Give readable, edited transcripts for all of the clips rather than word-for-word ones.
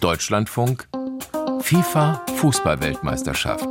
Deutschlandfunk FIFA Fußball-Weltmeisterschaft.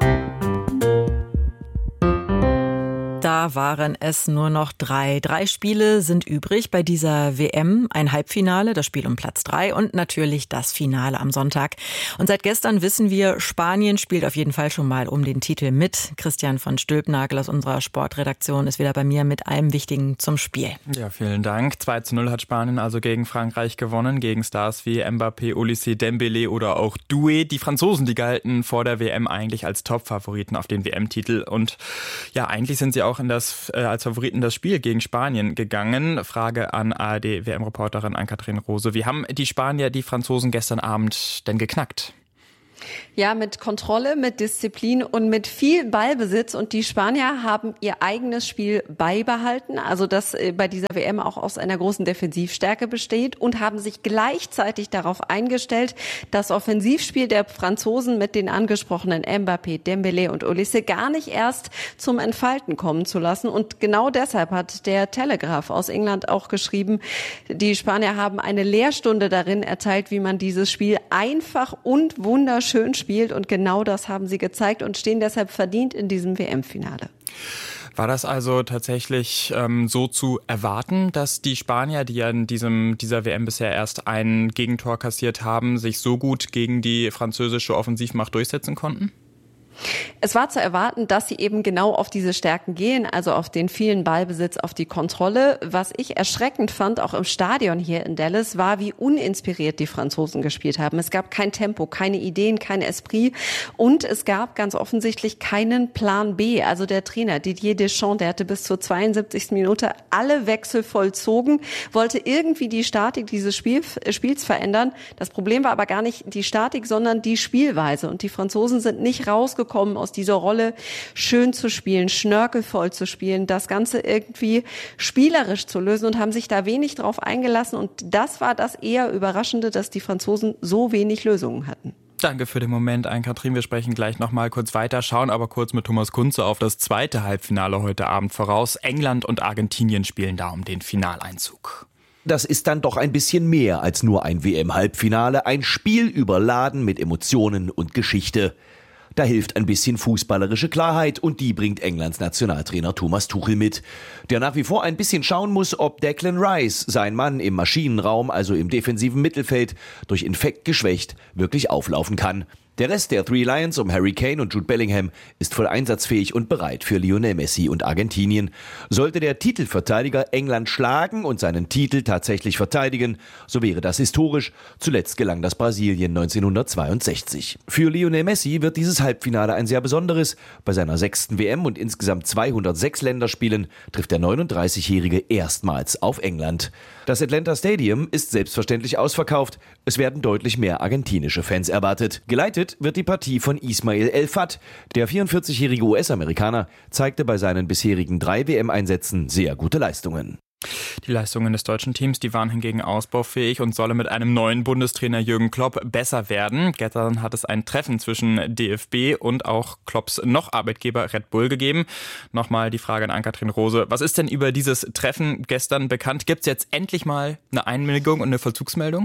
Da waren es nur noch drei. 3 Spiele sind übrig bei dieser WM. Ein Halbfinale, das Spiel um Platz 3 und natürlich das Finale am Sonntag. Und seit gestern wissen wir, Spanien spielt auf jeden Fall schon mal um den Titel mit. Christian von Stülpnagel aus unserer Sportredaktion ist wieder bei mir mit allem Wichtigen zum Spiel. Ja, vielen Dank. 2:0 hat Spanien also gegen Frankreich gewonnen, gegen Stars wie Mbappé, Olise, Dembélé oder auch Doué. Die Franzosen, die galten vor der WM eigentlich als Top-Favoriten auf den WM-Titel. Und ja, eigentlich sind sie auch als Favoriten das Spiel gegen Spanien gegangen. Frage an ARD-WM-Reporterin Ann-Kathrin Rose. Wie haben die Spanier die Franzosen gestern Abend denn geknackt? Ja, mit Kontrolle, mit Disziplin und mit viel Ballbesitz. Und die Spanier haben ihr eigenes Spiel beibehalten, also das bei dieser WM auch aus einer großen Defensivstärke besteht, und haben sich gleichzeitig darauf eingestellt, das Offensivspiel der Franzosen mit den angesprochenen Mbappé, Dembélé und Olise gar nicht erst zum Entfalten kommen zu lassen. Und genau deshalb hat der Telegraph aus England auch geschrieben, die Spanier haben eine Lehrstunde darin erteilt, wie man dieses Spiel einfach und wunderschön spielt, und genau das haben sie gezeigt und stehen deshalb verdient in diesem WM-Finale. War das also tatsächlich so zu erwarten, dass die Spanier, die ja in dieser WM bisher erst ein Gegentor kassiert haben, sich so gut gegen die französische Offensivmacht durchsetzen konnten? Es war zu erwarten, dass sie eben genau auf diese Stärken gehen, also auf den vielen Ballbesitz, auf die Kontrolle. Was ich erschreckend fand, auch im Stadion hier in Dallas, war, wie uninspiriert die Franzosen gespielt haben. Es gab kein Tempo, keine Ideen, kein Esprit, und es gab ganz offensichtlich keinen Plan B. Also der Trainer Didier Deschamps, der hatte bis zur 72. Minute alle Wechsel vollzogen, wollte irgendwie die Statik dieses Spiels verändern. Das Problem war aber gar nicht die Statik, sondern die Spielweise. Und die Franzosen sind nicht rausgekommen aus dieser Rolle, schön zu spielen, schnörkelvoll zu spielen, das Ganze irgendwie spielerisch zu lösen, und haben sich da wenig drauf eingelassen. Und das war das eher Überraschende, dass die Franzosen so wenig Lösungen hatten. Danke für den Moment, Ann-Kathrin. Wir sprechen gleich noch mal kurz weiter, schauen aber kurz mit Thomas Kunze auf das zweite Halbfinale heute Abend voraus. England und Argentinien spielen da um den Finaleinzug. Das ist dann doch ein bisschen mehr als nur ein WM-Halbfinale, ein Spiel überladen mit Emotionen und Geschichte. Da hilft ein bisschen fußballerische Klarheit, und die bringt Englands Nationaltrainer Thomas Tuchel mit, der nach wie vor ein bisschen schauen muss, ob Declan Rice, sein Mann im Maschinenraum, also im defensiven Mittelfeld, durch Infekt geschwächt, wirklich auflaufen kann. Der Rest der Three Lions um Harry Kane und Jude Bellingham ist voll einsatzfähig und bereit für Lionel Messi und Argentinien. Sollte der Titelverteidiger England schlagen und seinen Titel tatsächlich verteidigen, so wäre das historisch. Zuletzt gelang das Brasilien 1962. Für Lionel Messi wird dieses Halbfinale ein sehr besonderes. Bei seiner 6. WM und insgesamt 206 Länderspielen trifft der 39-Jährige erstmals auf England. Das Atlanta Stadium ist selbstverständlich ausverkauft. Es werden deutlich mehr argentinische Fans erwartet. Geleitet wird die Partie von Ismail El Fath. Der 44-jährige US-Amerikaner zeigte bei seinen bisherigen 3 WM-Einsätzen sehr gute Leistungen. Die Leistungen des deutschen Teams, die waren hingegen ausbaufähig und solle mit einem neuen Bundestrainer Jürgen Klopp besser werden. Gestern hat es ein Treffen zwischen DFB und auch Klopps noch Arbeitgeber Red Bull gegeben. Nochmal die Frage an Ann-Kathrin Rose. Was ist denn über dieses Treffen gestern bekannt? Gibt es jetzt endlich mal eine Einwilligung und eine Vollzugsmeldung?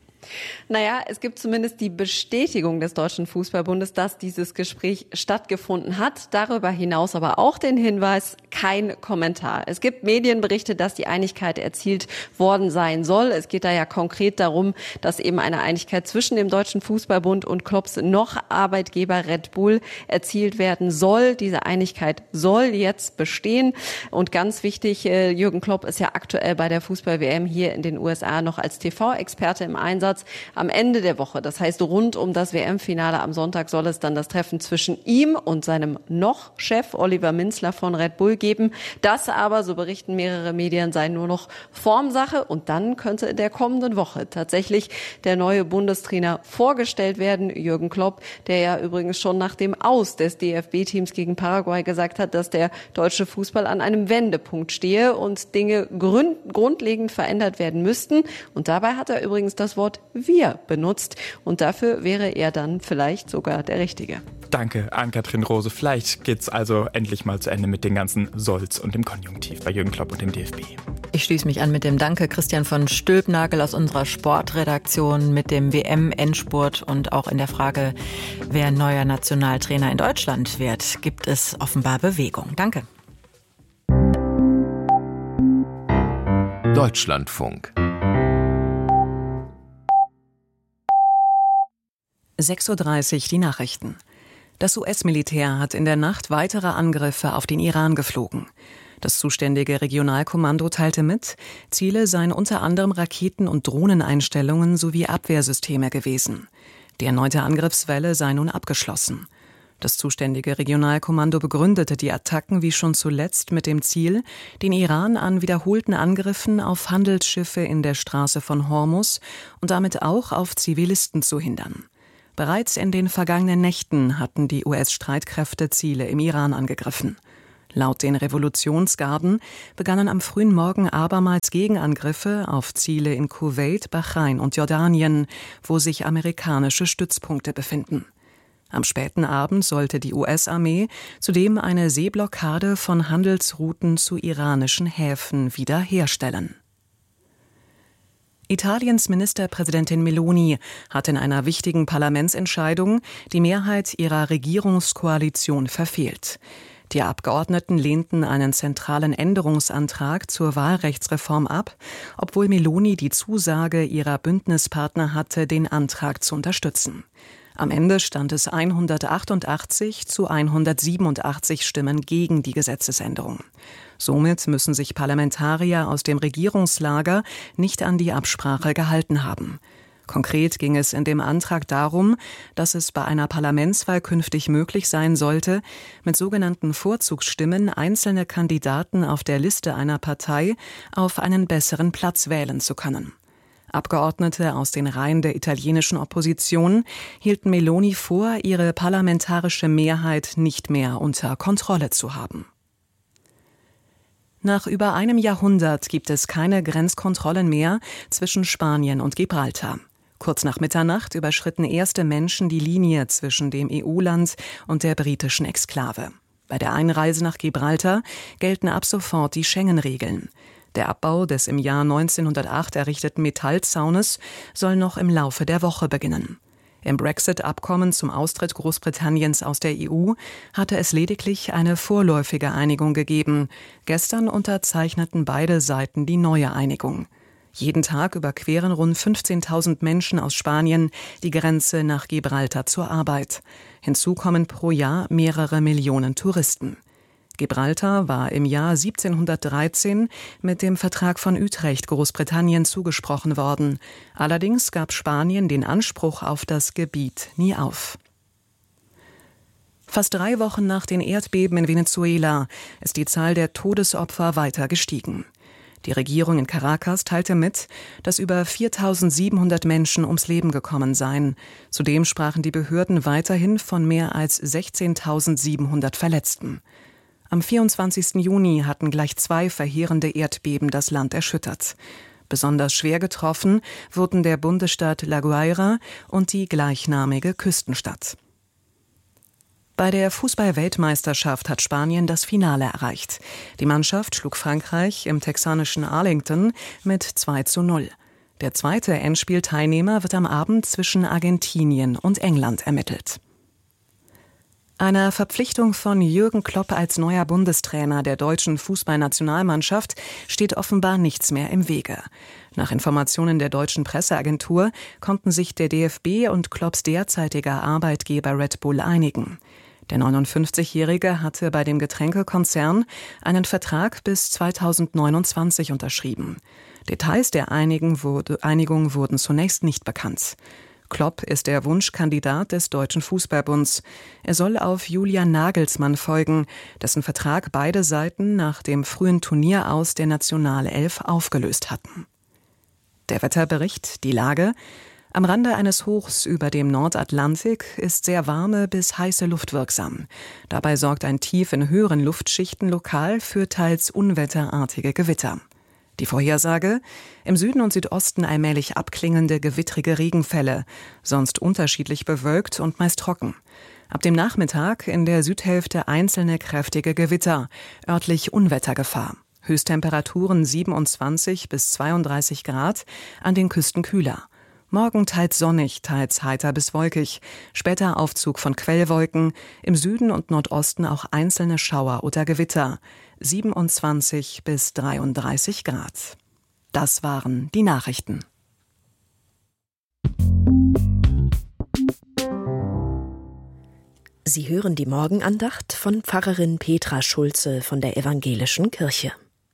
Naja, es gibt zumindest die Bestätigung des Deutschen Fußballbundes, dass dieses Gespräch stattgefunden hat. Darüber hinaus aber auch den Hinweis, kein Kommentar. Es gibt Medienberichte, dass die Einigkeit erzielt worden sein soll. Es geht da ja konkret darum, dass eben eine Einigkeit zwischen dem Deutschen Fußballbund und Klopps noch Arbeitgeber Red Bull erzielt werden soll. Diese Einigkeit soll jetzt bestehen. Und ganz wichtig, Jürgen Klopp ist ja aktuell bei der Fußball-WM hier in den USA noch als TV-Experte im Einsatz. Am Ende der Woche, das heißt rund um das WM-Finale am Sonntag, soll es dann das Treffen zwischen ihm und seinem noch Chef Oliver Minzler von Red Bull geben. Das aber, so berichten mehrere Medien, sei nur noch Formsache, und dann könnte in der kommenden Woche tatsächlich der neue Bundestrainer vorgestellt werden, Jürgen Klopp, der ja übrigens schon nach dem Aus des DFB-Teams gegen Paraguay gesagt hat, dass der deutsche Fußball an einem Wendepunkt stehe und Dinge grundlegend verändert werden müssten. Und dabei hat er übrigens das Wort wir benutzt. Und dafür wäre er dann vielleicht sogar der Richtige. Danke, Ann-Kathrin Rose. Vielleicht geht's also endlich mal zu Ende mit den ganzen Solls und dem Konjunktiv bei Jürgen Klopp und dem DFB. Ich schließe mich an mit dem Danke Christian von Stülpnagel aus unserer Sportredaktion mit dem WM-Endspurt und auch in der Frage, wer neuer Nationaltrainer in Deutschland wird, gibt es offenbar Bewegung. Danke. Deutschlandfunk. 6:30 Uhr die Nachrichten. Das US-Militär hat in der Nacht weitere Angriffe auf den Iran geflogen. Das zuständige Regionalkommando teilte mit, Ziele seien unter anderem Raketen- und Drohneneinstellungen sowie Abwehrsysteme gewesen. Die erneute Angriffswelle sei nun abgeschlossen. Das zuständige Regionalkommando begründete die Attacken wie schon zuletzt mit dem Ziel, den Iran an wiederholten Angriffen auf Handelsschiffe in der Straße von Hormuz und damit auch auf Zivilisten zu hindern. Bereits in den vergangenen Nächten hatten die US-Streitkräfte Ziele im Iran angegriffen. Laut den Revolutionsgarden begannen am frühen Morgen abermals Gegenangriffe auf Ziele in Kuwait, Bahrain und Jordanien, wo sich amerikanische Stützpunkte befinden. Am späten Abend sollte die US-Armee zudem eine Seeblockade von Handelsrouten zu iranischen Häfen wiederherstellen. Italiens Ministerpräsidentin Meloni hat in einer wichtigen Parlamentsentscheidung die Mehrheit ihrer Regierungskoalition verfehlt. Die Abgeordneten lehnten einen zentralen Änderungsantrag zur Wahlrechtsreform ab, obwohl Meloni die Zusage ihrer Bündnispartner hatte, den Antrag zu unterstützen. Am Ende stand es 188 zu 187 Stimmen gegen die Gesetzesänderung. Somit müssen sich Parlamentarier aus dem Regierungslager nicht an die Absprache gehalten haben. Konkret ging es in dem Antrag darum, dass es bei einer Parlamentswahl künftig möglich sein sollte, mit sogenannten Vorzugsstimmen einzelne Kandidaten auf der Liste einer Partei auf einen besseren Platz wählen zu können. Abgeordnete aus den Reihen der italienischen Opposition hielten Meloni vor, ihre parlamentarische Mehrheit nicht mehr unter Kontrolle zu haben. Nach über einem Jahrhundert gibt es keine Grenzkontrollen mehr zwischen Spanien und Gibraltar. Kurz nach Mitternacht überschritten erste Menschen die Linie zwischen dem EU-Land und der britischen Exklave. Bei der Einreise nach Gibraltar gelten ab sofort die Schengen-Regeln. Der Abbau des im Jahr 1908 errichteten Metallzaunes soll noch im Laufe der Woche beginnen. Im Brexit-Abkommen zum Austritt Großbritanniens aus der EU hatte es lediglich eine vorläufige Einigung gegeben. Gestern unterzeichneten beide Seiten die neue Einigung. Jeden Tag überqueren rund 15.000 Menschen aus Spanien die Grenze nach Gibraltar zur Arbeit. Hinzu kommen pro Jahr mehrere Millionen Touristen. Gibraltar war im Jahr 1713 mit dem Vertrag von Utrecht Großbritannien zugesprochen worden. Allerdings gab Spanien den Anspruch auf das Gebiet nie auf. Fast 3 Wochen nach den Erdbeben in Venezuela ist die Zahl der Todesopfer weiter gestiegen. Die Regierung in Caracas teilte mit, dass über 4.700 Menschen ums Leben gekommen seien. Zudem sprachen die Behörden weiterhin von mehr als 16.700 Verletzten. Am 24. Juni hatten gleich 2 verheerende Erdbeben das Land erschüttert. Besonders schwer getroffen wurden der Bundesstaat La Guaira und die gleichnamige Küstenstadt. Bei der Fußball-Weltmeisterschaft hat Spanien das Finale erreicht. Die Mannschaft schlug Frankreich im texanischen Arlington mit 2:0. Der zweite Endspielteilnehmer wird am Abend zwischen Argentinien und England ermittelt. Einer Verpflichtung von Jürgen Klopp als neuer Bundestrainer der deutschen Fußballnationalmannschaft steht offenbar nichts mehr im Wege. Nach Informationen der deutschen Presseagentur konnten sich der DFB und Klopps derzeitiger Arbeitgeber Red Bull einigen. Der 59-Jährige hatte bei dem Getränkekonzern einen Vertrag bis 2029 unterschrieben. Details der Einigung wurden zunächst nicht bekannt. Klopp ist der Wunschkandidat des Deutschen Fußballbunds. Er soll auf Julian Nagelsmann folgen, dessen Vertrag beide Seiten nach dem frühen Turnieraus der Nationalelf aufgelöst hatten. Der Wetterbericht, die Lage: Am Rande eines Hochs über dem Nordatlantik ist sehr warme bis heiße Luft wirksam. Dabei sorgt ein Tief in höheren Luftschichten lokal für teils unwetterartige Gewitter. Die Vorhersage: im Süden und Südosten allmählich abklingende gewittrige Regenfälle, sonst unterschiedlich bewölkt und meist trocken. Ab dem Nachmittag in der Südhälfte einzelne kräftige Gewitter, örtlich Unwettergefahr. Höchsttemperaturen 27 bis 32 Grad, an den Küsten kühler. Morgen teils sonnig, teils heiter bis wolkig, später Aufzug von Quellwolken, im Süden und Nordosten auch einzelne Schauer oder Gewitter, 27 bis 33 Grad. Das waren die Nachrichten. Sie hören die Morgenandacht von Pfarrerin Petra Schulze von der Evangelischen Kirche.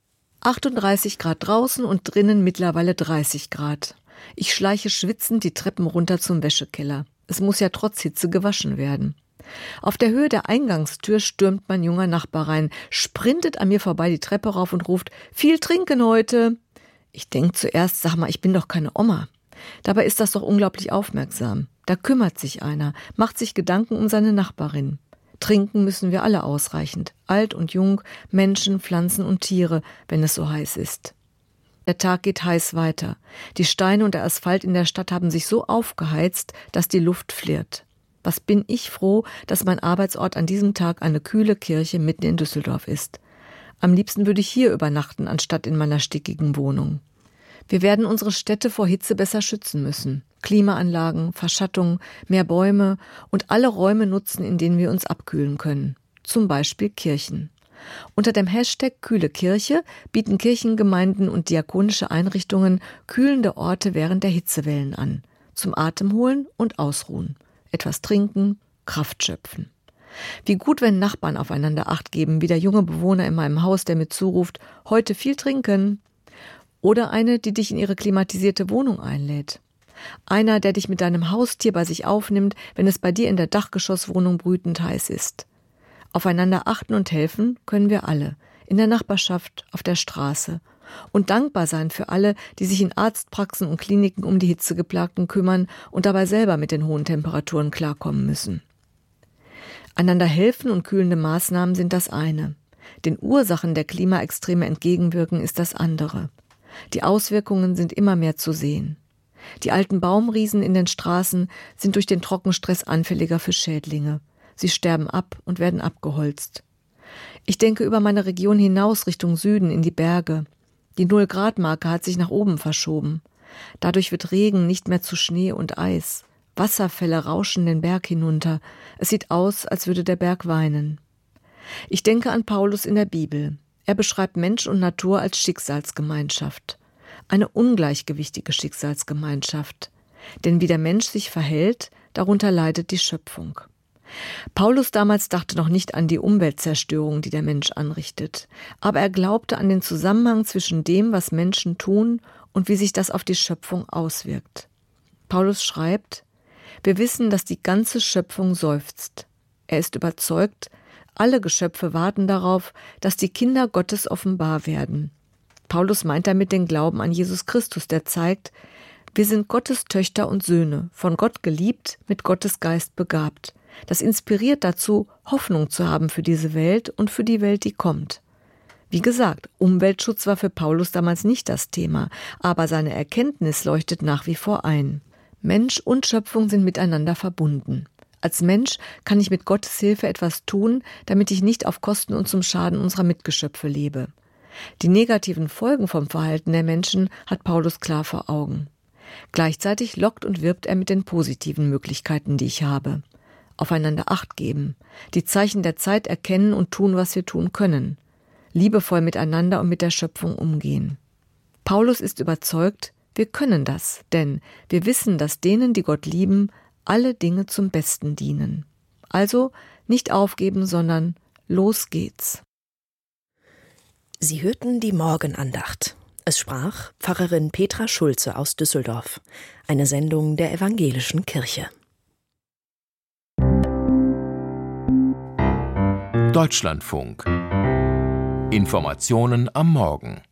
38 Grad draußen und drinnen mittlerweile 30 Grad. Ich schleiche schwitzend die Treppen runter zum Wäschekeller. Es muss ja trotz Hitze gewaschen werden. Auf der Höhe der Eingangstür stürmt mein junger Nachbar rein, sprintet an mir vorbei die Treppe rauf und ruft: Viel trinken heute! Ich denke zuerst, sag mal, ich bin doch keine Oma. Dabei ist das doch unglaublich aufmerksam. Da kümmert sich einer, macht sich Gedanken um seine Nachbarin. Trinken müssen wir alle ausreichend, alt und jung, Menschen, Pflanzen und Tiere, wenn es so heiß ist. Der Tag geht heiß weiter. Die Steine und der Asphalt in der Stadt haben sich so aufgeheizt, dass die Luft flirrt. Was bin ich froh, dass mein Arbeitsort an diesem Tag eine kühle Kirche mitten in Düsseldorf ist. Am liebsten würde ich hier übernachten, anstatt in meiner stickigen Wohnung. Wir werden unsere Städte vor Hitze besser schützen müssen. Klimaanlagen, Verschattung, mehr Bäume und alle Räume nutzen, in denen wir uns abkühlen können. Zum Beispiel Kirchen. Unter dem Hashtag Kühle Kirche bieten Kirchengemeinden und diakonische Einrichtungen kühlende Orte während der Hitzewellen an. Zum Atemholen und Ausruhen. Etwas trinken, Kraft schöpfen. Wie gut, wenn Nachbarn aufeinander Acht geben, wie der junge Bewohner in meinem Haus, der mir zuruft: Heute viel trinken. Oder eine, die dich in ihre klimatisierte Wohnung einlädt. Einer, der dich mit deinem Haustier bei sich aufnimmt, wenn es bei dir in der Dachgeschosswohnung brütend heiß ist. Aufeinander achten und helfen können wir alle, in der Nachbarschaft, auf der Straße. Und dankbar sein für alle, die sich in Arztpraxen und Kliniken um die Hitzegeplagten kümmern und dabei selber mit den hohen Temperaturen klarkommen müssen. Einander helfen und kühlende Maßnahmen sind das eine. Den Ursachen der Klimaextreme entgegenwirken ist das andere. Die Auswirkungen sind immer mehr zu sehen. Die alten Baumriesen in den Straßen sind durch den Trockenstress anfälliger für Schädlinge. Sie sterben ab und werden abgeholzt. Ich denke über meine Region hinaus Richtung Süden in die Berge. Die 0-Grad-Marke hat sich nach oben verschoben. Dadurch wird Regen nicht mehr zu Schnee und Eis. Wasserfälle rauschen den Berg hinunter. Es sieht aus, als würde der Berg weinen. Ich denke an Paulus in der Bibel. Er beschreibt Mensch und Natur als Schicksalsgemeinschaft. Eine ungleichgewichtige Schicksalsgemeinschaft. Denn wie der Mensch sich verhält, darunter leidet die Schöpfung. Paulus damals dachte noch nicht an die Umweltzerstörung, die der Mensch anrichtet. Aber er glaubte an den Zusammenhang zwischen dem, was Menschen tun und wie sich das auf die Schöpfung auswirkt. Paulus schreibt: Wir wissen, dass die ganze Schöpfung seufzt. Er ist überzeugt, alle Geschöpfe warten darauf, dass die Kinder Gottes offenbar werden. Paulus meint damit den Glauben an Jesus Christus, der zeigt, wir sind Gottes Töchter und Söhne, von Gott geliebt, mit Gottes Geist begabt. Das inspiriert dazu, Hoffnung zu haben für diese Welt und für die Welt, die kommt. Wie gesagt, Umweltschutz war für Paulus damals nicht das Thema, aber seine Erkenntnis leuchtet nach wie vor ein. Mensch und Schöpfung sind miteinander verbunden. Als Mensch kann ich mit Gottes Hilfe etwas tun, damit ich nicht auf Kosten und zum Schaden unserer Mitgeschöpfe lebe. Die negativen Folgen vom Verhalten der Menschen hat Paulus klar vor Augen. Gleichzeitig lockt und wirbt er mit den positiven Möglichkeiten, die ich habe. Aufeinander Acht geben, die Zeichen der Zeit erkennen und tun, was wir tun können. Liebevoll miteinander und mit der Schöpfung umgehen. Paulus ist überzeugt, wir können das, denn wir wissen, dass denen, die Gott lieben, alle Dinge zum Besten dienen. Also nicht aufgeben, sondern los geht's. Sie hörten die Morgenandacht. Es sprach Pfarrerin Petra Schulze aus Düsseldorf. Eine Sendung der Evangelischen Kirche. Deutschlandfunk. Informationen am Morgen.